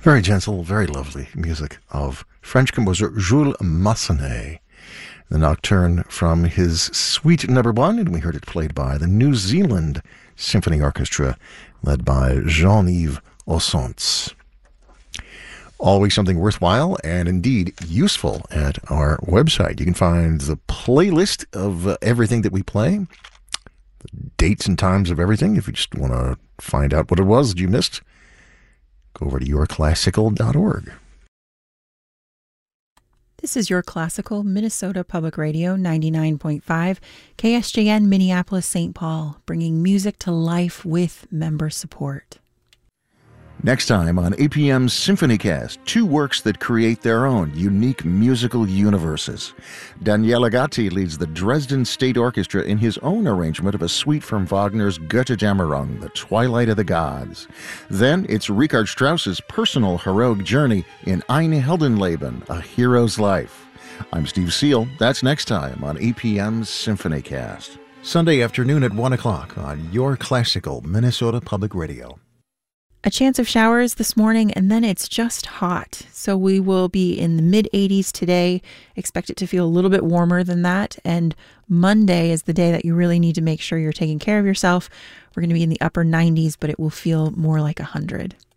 Very gentle, very lovely music of French composer Jules Massenet. The Nocturne from his Suite Number 1, and we heard it played by the New Zealand Symphony Orchestra, led by Jean-Yves Ossonce. Always something worthwhile and indeed useful at our website. You can find the playlist of everything that we play, the dates and times of everything. If you just want to find out what it was that you missed, go over to yourclassical.org. This is Your Classical, Minnesota Public Radio, 99.5, KSJN, Minneapolis, St. Paul, bringing music to life with member support. Next time on APM's SymphonyCast, two works that create their own unique musical universes. Daniele Gatti leads the Dresden State Orchestra in his own arrangement of a suite from Wagner's Götterdämmerung, The Twilight of the Gods. Then it's Richard Strauss's personal heroic journey in Ein Heldenleben, A Hero's Life. I'm Steve Seal. That's next time on APM's SymphonyCast. Sunday afternoon at 1 o'clock on Your Classical, Minnesota Public Radio. A chance of showers this morning, and then it's just hot. So we will be in the mid-80s today. Expect it to feel a little bit warmer than that. And Monday is the day that you really need to make sure you're taking care of yourself. We're going to be in the upper 90s, but it will feel more like 100.